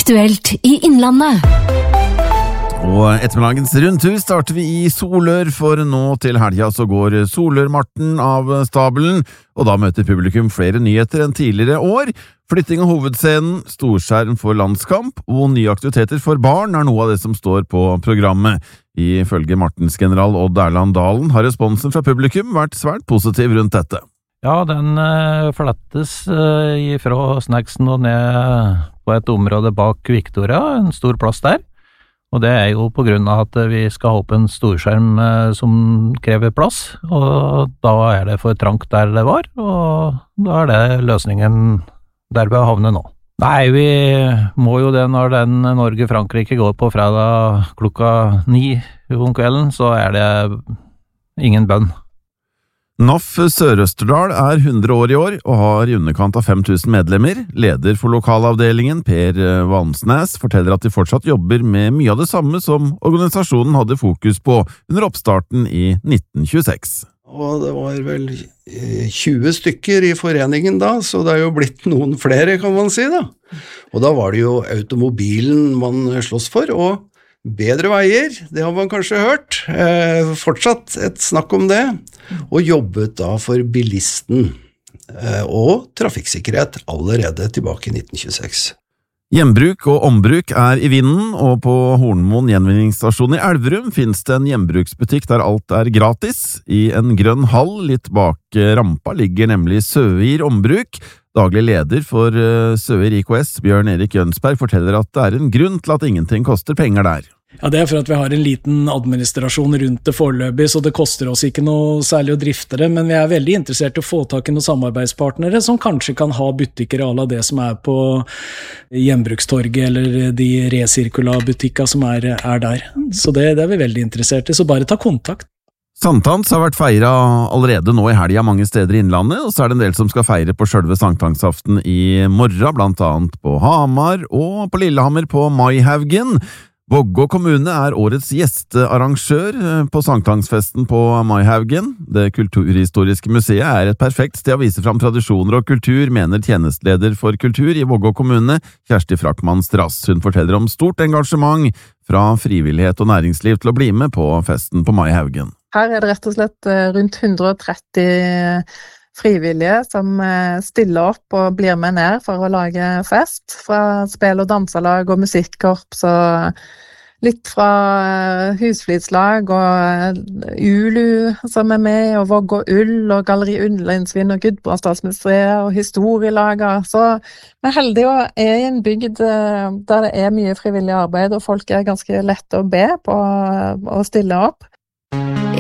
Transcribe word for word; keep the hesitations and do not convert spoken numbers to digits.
Aktuelt i Innlandet. Og ettermiddagens rundtur starter vi i Solør, for nå til helga så går Solør-Marten av stabelen, og da møter publikum flere nyheter enn tidligere år. Flytting av hovedscenen, storskjerm for landskamp og nye aktiviteter for barn er noe av det som står på programmet. Ifølge Martens general Odd Erland Dalen har responsen fra publikum vært svært positiv rundt dette. Ja, den uh, flettes uh, fra Snacksen og ned på et område bak Victoria, en stor plass der. Og det er jo på grunn av at vi skal ha opp en storskjerm uh, som krever plass, og da er det for trangt der det var, og da er det løsningen der vi havner nå. Nei, vi må jo det når den Norge-Frankrike går på fredag klokka ni om kvelden, så er det ingen bønn. N A F Sør-Østerdal er hundre år i år og har i underkant av fem tusen medlemmer. Leder for lokalavdelingen, Per Vansnes, forteller at de fortsatt jobber med mye av det samme som organisasjonen hadde fokus på under oppstarten i nitten tjueseks. Og det var vel tjue stykker i foreningen da, så det er jo blitt noen flere, kan man si da. Og da var det jo automobilen man slåss for, og bedre veier, det har man kanskje hørt. Eh, fortsatt et snakk om det. Og jobbet da for bilisten eh, og trafikksikkerhet allerede tilbake i nitten tjueseks. Gjenbruk og ombruk er i vinden, og på Hornmoen gjenvinningsstasjon i Elverum finnes det en gjenbruksbutikk der alt er gratis. I en grønn hall litt bak rampa ligger nemlig Søir ombruk. Daglig leder for Søir I K S, Bjørn Erik Jønsberg, forteller at det er en grunn til at ingenting koster penger der. Ja, det er for at vi har en liten administrasjon rundt det foreløpig, så det koster oss ikke noe særlig å drifte det, men vi er veldig interessert i å få tak i noen samarbeidspartnere som kanskje kan ha butikker av det som er på Gjenbrukstorget eller de resirkula-butikka som er, er der. Så det, det er vi veldig interessert i, så bare ta kontakt. Sankthans har vært feiret allerede nå i helga mange steder i Innlandet, og så er det en del som skal feire på selve sankthansaften i morgen, blant annet på Hamar og på Lillehammer på Maihaugen. Vågå kommune er årets gjestearrangør på sankthansfesten på Maihaugen. Det kulturhistoriske museet er et perfekt sted å vise fram tradisjoner og kultur, mener tjenestleder for kultur i Vågå kommune, Kjersti Frakmann Strass. Hun forteller om stort engasjement fra frivillighet og næringsliv til å bli med på festen på Maihaugen. Her er det rett og slett rundt hundre og tretti frivillige som stiller opp og blir med ned for å lage fest, fra spil- og danselag og musikkorps og litt fra husflidslag og Ulu som er med, og Vågå Ull og Galleri Ullensvin og Gudbrandsdalsmuseet og historielager. Så vi er heldige og er i en bygd der det er mye frivillig arbeid, og folk er ganske lette å be på å stille opp.